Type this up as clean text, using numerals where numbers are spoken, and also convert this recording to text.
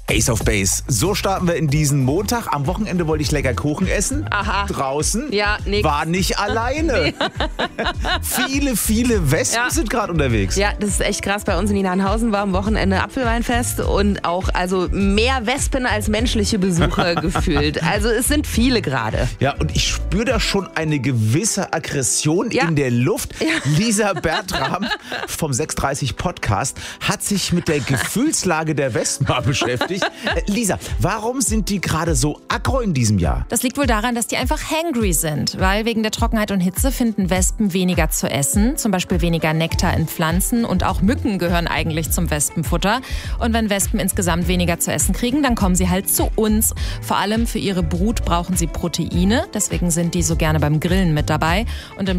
Ace of Base. So starten wir in diesen Montag. Am Wochenende wollte ich lecker Kuchen essen. Aha. Draußen. Ja, nix. War nicht alleine. Viele Wespen sind gerade unterwegs. Ja, das ist echt krass. Bei uns in Niedernhausen war am Wochenende Apfelweinfest und auch mehr Wespen als menschliche Besucher gefühlt. Also es sind viele gerade. Ja, und ich spüre da schon eine gewisse Aggression in der Luft. Ja. Lisa Bertram vom 630 Podcast hat sich mit der Gefühlslage der Wespen mal beschäftigt. Lisa, warum sind die gerade so aggro in diesem Jahr? Das liegt wohl daran, dass die einfach hangry sind, weil wegen der Trockenheit und Hitze finden Wespen weniger zu essen, zum Beispiel weniger Nektar in Pflanzen und auch Mücken gehören eigentlich zum Wespenfutter. Und wenn Wespen insgesamt weniger zu essen kriegen, dann kommen sie halt zu uns. Vor allem für ihre Brut brauchen sie Proteine, deswegen sind die so gerne beim Grillen mit dabei. Und im